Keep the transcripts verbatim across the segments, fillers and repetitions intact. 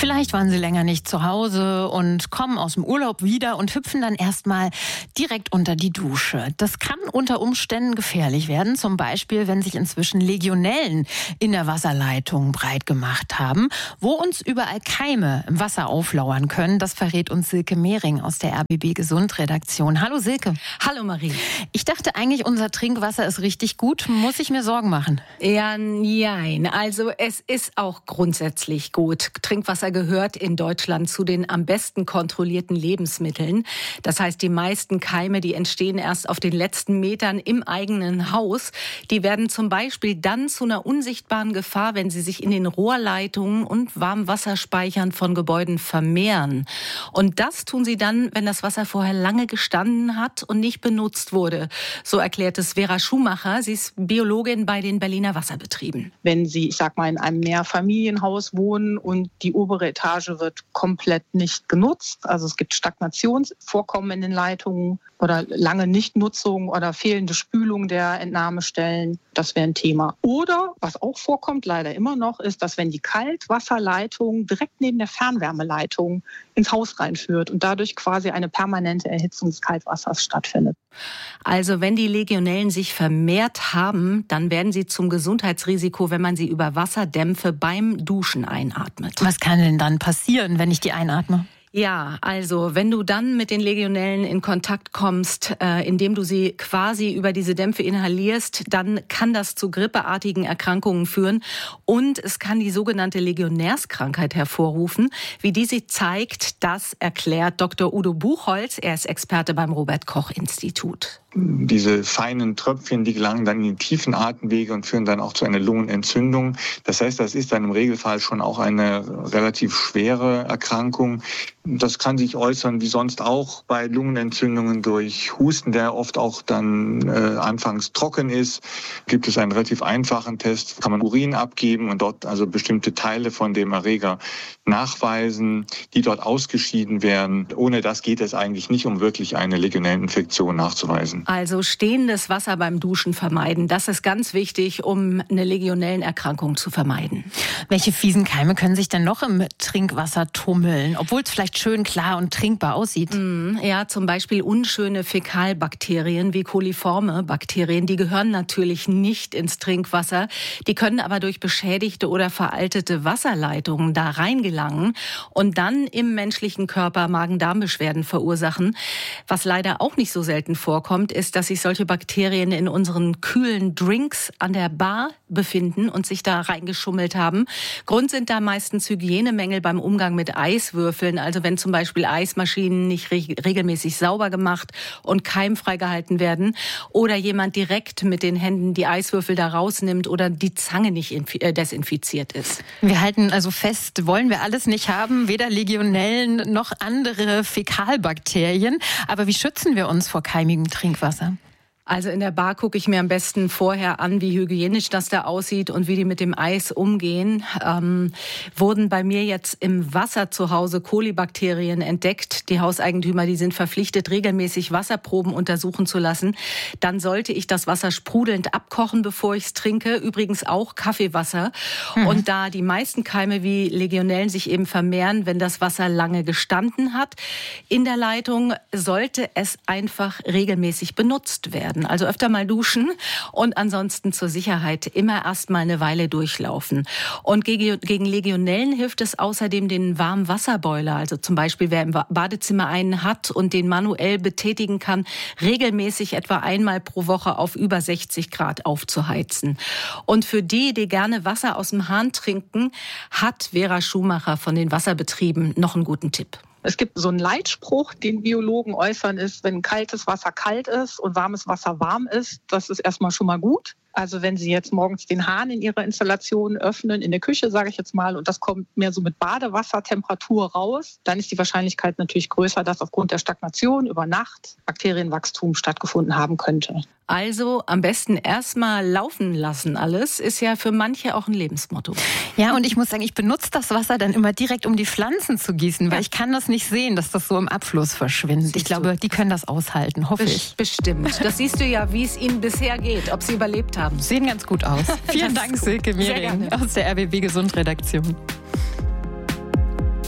Vielleicht waren Sie länger nicht zu Hause und kommen aus dem Urlaub wieder und hüpfen dann erstmal direkt unter die Dusche. Das kann unter Umständen gefährlich werden, zum Beispiel, wenn sich inzwischen Legionellen in der Wasserleitung breit gemacht haben. Wo uns überall Keime im Wasser auflauern können, das verrät uns Silke Mehring aus der R B B Gesund Redaktion. Hallo Silke. Hallo Marie. Ich dachte eigentlich, unser Trinkwasser ist richtig gut. Muss ich mir Sorgen machen? Ja, nein. Also es ist auch grundsätzlich gut. Trinkwasser gehört in Deutschland zu den am besten kontrollierten Lebensmitteln. Das heißt, die meisten Keime, die entstehen erst auf den letzten Metern im eigenen Haus. Die werden zum Beispiel dann zu einer unsichtbaren Gefahr, wenn sie sich in den Rohrleitungen und Warmwasserspeichern von Gebäuden vermehren. Und das tun sie dann, wenn das Wasser vorher lange gestanden hat und nicht benutzt wurde. So erklärt es Vera Schumacher. Sie ist Biologin bei den Berliner Wasserbetrieben. Wenn Sie, ich sag mal, in einem Mehrfamilienhaus wohnen und die obere Etage wird komplett nicht genutzt, also es gibt Stagnationsvorkommen in den Leitungen oder lange Nichtnutzung oder fehlende Spülung der Entnahmestellen, das wäre ein Thema. Oder, was auch vorkommt, leider immer noch, ist, dass wenn die Kaltwasserleitung direkt neben der Fernwärmeleitung ins Haus reinführt und dadurch quasi eine permanente Erhitzung des Kaltwassers stattfindet. Also wenn die Legionellen sich vermehrt haben, dann werden sie zum Gesundheitsrisiko, wenn man sie über Wasserdämpfe beim Duschen einatmet. Was kann denn dann passieren, wenn ich die einatme? Ja, also wenn du dann mit den Legionellen in Kontakt kommst, äh, indem du sie quasi über diese Dämpfe inhalierst, dann kann das zu grippeartigen Erkrankungen führen und es kann die sogenannte Legionärskrankheit hervorrufen. Wie die sich zeigt, das erklärt Doktor Udo Buchholz. Er ist Experte beim Robert-Koch-Institut. Diese feinen Tröpfchen, die gelangen dann in die tiefen Atemwege und führen dann auch zu einer Lungenentzündung. Das heißt, das ist dann im Regelfall schon auch eine relativ schwere Erkrankung. Das kann sich äußern, wie sonst auch bei Lungenentzündungen durch Husten, der oft auch dann äh, anfangs trocken ist. Gibt es einen relativ einfachen Test, kann man Urin abgeben und dort also bestimmte Teile von dem Erreger nachweisen, die dort ausgeschieden werden. Ohne das geht es eigentlich nicht, um wirklich eine Legionelleninfektion nachzuweisen. Also stehendes Wasser beim Duschen vermeiden. Das ist ganz wichtig, um eine Legionellenerkrankung zu vermeiden. Welche fiesen Keime können sich denn noch im Trinkwasser tummeln, obwohl es vielleicht schön klar und trinkbar aussieht? Mm, ja, zum Beispiel unschöne Fäkalbakterien wie coliforme Bakterien. Die gehören natürlich nicht ins Trinkwasser. Die können aber durch beschädigte oder veraltete Wasserleitungen da reingelangen und dann im menschlichen Körper Magen-Darm-Beschwerden verursachen. Was leider auch nicht so selten vorkommt, ist, dass sich solche Bakterien in unseren kühlen Drinks an der Bar befinden und sich da reingeschummelt haben. Grund sind da meistens Hygienemängel beim Umgang mit Eiswürfeln. Also wenn zum Beispiel Eismaschinen nicht re- regelmäßig sauber gemacht und keimfrei gehalten werden oder jemand direkt mit den Händen die Eiswürfel da rausnimmt oder die Zange nicht infi- äh, desinfiziert ist. Wir halten also fest, wollen wir alles nicht haben, weder Legionellen noch andere Fäkalbakterien. Aber wie schützen wir uns vor keimigem Trinkwasser? Also in der Bar gucke ich mir am besten vorher an, wie hygienisch das da aussieht und wie die mit dem Eis umgehen. Ähm, wurden bei mir jetzt im Wasser zu Hause Kolibakterien entdeckt. Die Hauseigentümer, die sind verpflichtet, regelmäßig Wasserproben untersuchen zu lassen. Dann sollte ich das Wasser sprudelnd abkochen, bevor ich es trinke. Übrigens auch Kaffeewasser. Mhm. Und da die meisten Keime wie Legionellen sich eben vermehren, wenn das Wasser lange gestanden hat in der Leitung, sollte es einfach regelmäßig benutzt werden. Also öfter mal duschen und ansonsten zur Sicherheit immer erst mal eine Weile durchlaufen. Und gegen Legionellen hilft es außerdem den Warmwasserboiler. Also zum Beispiel, wer im Badezimmer einen hat und den manuell betätigen kann, regelmäßig etwa einmal pro Woche auf über sechzig Grad aufzuheizen. Und für die, die gerne Wasser aus dem Hahn trinken, hat Vera Schumacher von den Wasserbetrieben noch einen guten Tipp. Es gibt so einen Leitspruch, den Biologen äußern, ist, wenn kaltes Wasser kalt ist und warmes Wasser warm ist, das ist erstmal schon mal gut. Also wenn Sie jetzt morgens den Hahn in Ihrer Installation öffnen, in der Küche, sage ich jetzt mal, und das kommt mehr so mit Badewassertemperatur raus, dann ist die Wahrscheinlichkeit natürlich größer, dass aufgrund der Stagnation über Nacht Bakterienwachstum stattgefunden haben könnte. Also am besten erstmal laufen lassen alles, ist ja für manche auch ein Lebensmotto. Ja, und ich muss sagen, ich benutze das Wasser dann immer direkt, um die Pflanzen zu gießen, weil ja. ich kann das nicht sehen, dass das so im Abfluss verschwindet. Siehst ich glaube, du? Die können das aushalten, hoffe Be- ich. Bestimmt. Das siehst du ja, wie es ihnen bisher geht, ob sie überlebt haben. Sehen ganz gut aus. Vielen Dank, Silke Mehring aus der R B B Gesund Redaktion.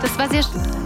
Das war sehr